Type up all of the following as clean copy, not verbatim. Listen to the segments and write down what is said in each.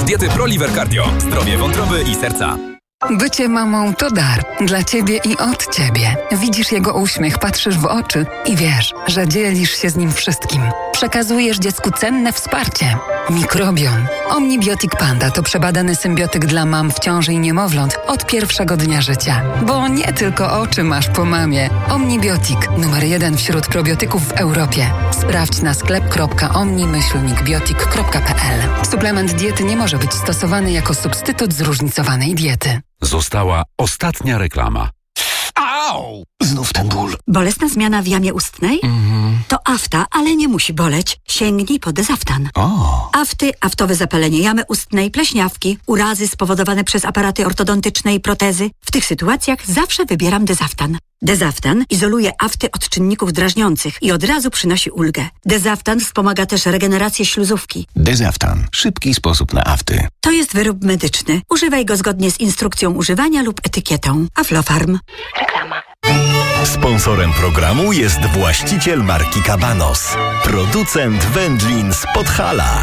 Diety ProLiver Cardio. Zdrowie wątroby i serca. Bycie mamą to dar. Dla ciebie i od ciebie. Widzisz jego uśmiech, patrzysz w oczy i wiesz, że dzielisz się z nim wszystkim. Przekazujesz dziecku cenne wsparcie. Mikrobion. Omnibiotic Panda to przebadany symbiotyk dla mam w ciąży i niemowląt od pierwszego dnia życia. Bo nie tylko oczy masz po mamie. Omnibiotic. Numer 1 wśród probiotyków w Europie. Sprawdź na sklep.omni-biotic.pl. Suplement diety nie może być stosowany jako substytut zróżnicowanej diety. Została ostatnia reklama. Au! Znów ten ból. Bolesna zmiana w jamie ustnej? To afta, ale nie musi boleć. Sięgnij po Dezaftan. Afty, aftowe zapalenie jamy ustnej, pleśniawki, urazy spowodowane przez aparaty ortodontyczne i protezy. W tych sytuacjach zawsze wybieram Dezaftan. Dezaftan izoluje afty od czynników drażniących i od razu przynosi ulgę. Dezaftan wspomaga też regenerację śluzówki. Dezaftan. Szybki sposób na afty. To jest wyrób medyczny. Używaj go zgodnie z instrukcją używania lub etykietą. Aflofarm. Reklama. Sponsorem programu jest właściciel marki Cabanos. Producent wędlin z Podhala.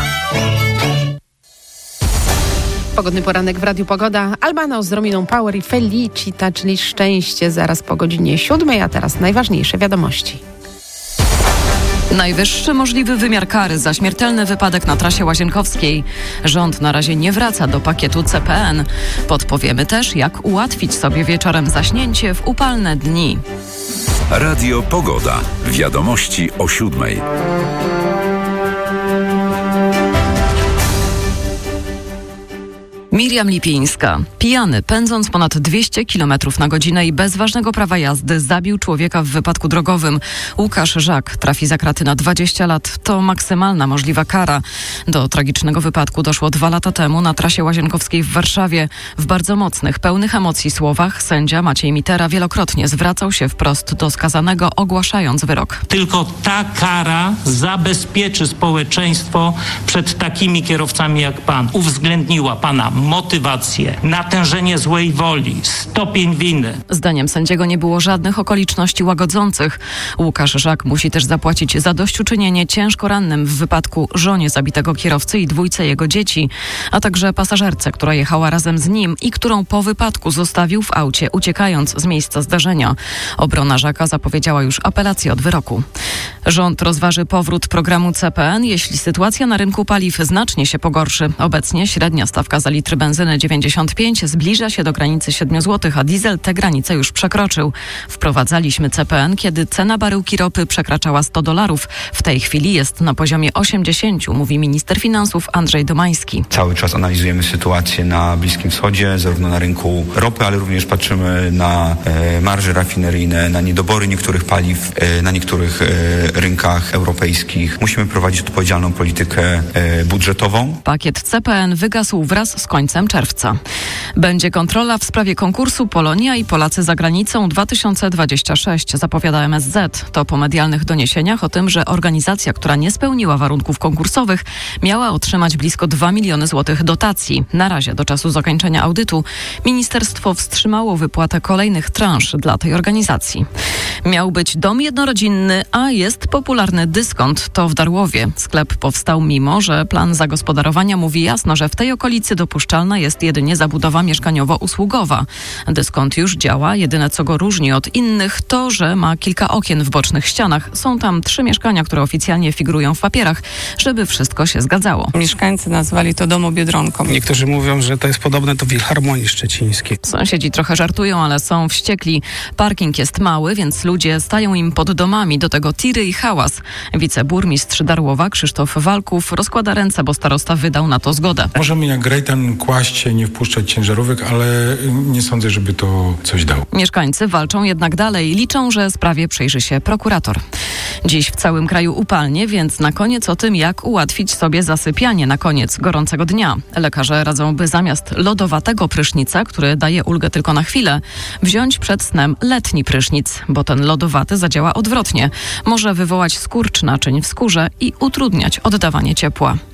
Pogodny poranek w Radiu Pogoda. Albano z Rominą Power i Felicita, czyli szczęście, zaraz po godzinie 7, a teraz najważniejsze wiadomości. Najwyższy możliwy wymiar kary za śmiertelny wypadek na trasie łazienkowskiej. Rząd na razie nie wraca do pakietu CPN. Podpowiemy też, jak ułatwić sobie wieczorem zaśnięcie w upalne dni. Radio Pogoda. Wiadomości o 7. Miriam Lipińska. Pijany, pędząc ponad 200 km na godzinę i bez ważnego prawa jazdy, zabił człowieka w wypadku drogowym. Łukasz Żak trafi za kraty na 20 lat. To maksymalna możliwa kara. Do tragicznego wypadku doszło 2 lata temu na trasie łazienkowskiej w Warszawie. W bardzo mocnych, pełnych emocji słowach sędzia Maciej Mitera wielokrotnie zwracał się wprost do skazanego, ogłaszając wyrok. Tylko ta kara zabezpieczy społeczeństwo przed takimi kierowcami jak pan. Uwzględniła pana motywację, natężenie złej woli, stopień winy. Zdaniem sędziego nie było żadnych okoliczności łagodzących. Łukasz Żak musi też zapłacić zadośćuczynienie ciężko rannym w wypadku żonie zabitego kierowcy i 2 jego dzieci, a także pasażerce, która jechała razem z nim i którą po wypadku zostawił w aucie, uciekając z miejsca zdarzenia. Obrona Żaka zapowiedziała już apelację od wyroku. Rząd rozważy powrót programu CPN, jeśli sytuacja na rynku paliw znacznie się pogorszy. Obecnie średnia stawka za litr benzyny 95 zbliża się do granicy 7 zł, a diesel tę granicę już przekroczył. Wprowadzaliśmy CPN, kiedy cena baryłki ropy przekraczała $100. W tej chwili jest na poziomie 80, mówi minister finansów Andrzej Domański. Cały czas analizujemy sytuację na Bliskim Wschodzie, zarówno na rynku ropy, ale również patrzymy na marże rafineryjne, na niedobory niektórych paliw, na niektórych rynkach europejskich. Musimy prowadzić odpowiedzialną politykę budżetową. Pakiet CPN wygasł wraz z końcem czerwca. Będzie kontrola w sprawie konkursu Polonia i Polacy za granicą 2026, zapowiada MSZ. To po medialnych doniesieniach o tym, że organizacja, która nie spełniła warunków konkursowych, miała otrzymać blisko 2 miliony złotych dotacji. Na razie do czasu zakończenia audytu ministerstwo wstrzymało wypłatę kolejnych transz dla tej organizacji. Miał być dom jednorodzinny, a jest popularny dyskont. To w Darłowie. Sklep powstał mimo, że plan zagospodarowania mówi jasno, że w tej okolicy dopuszczalna jest jedynie zabudowa mieszkaniowo-usługowa. Dyskont już działa. Jedyne, co go różni od innych, to, że ma kilka okien w bocznych ścianach. Są tam 3 mieszkania, które oficjalnie figurują w papierach, żeby wszystko się zgadzało. Mieszkańcy nazwali to domobiedronką. Niektórzy mówią, że to jest podobne do Filharmonii Szczecińskiej. Sąsiedzi trochę żartują, ale są wściekli. Parking jest mały, więc ludzie stają im pod domami. Do tego tiry i hałas. Wiceburmistrz Darłowa Krzysztof Walków rozkłada ręce, bo starosta wydał na to zgodę. Możemy jak grejtan kłaść się, nie wpuszczać ciężarówek, ale nie sądzę, żeby to coś dało. Mieszkańcy walczą jednak dalej. Liczą, że sprawie przyjrzy się prokurator. Dziś w całym kraju upalnie, więc na koniec o tym, jak ułatwić sobie zasypianie na koniec gorącego dnia. Lekarze radzą, by zamiast lodowatego prysznica, który daje ulgę tylko na chwilę, wziąć przed snem letni prysznic, bo ten lodowaty zadziała odwrotnie. Może wywołać skurcz naczyń w skórze i utrudniać oddawanie ciepła.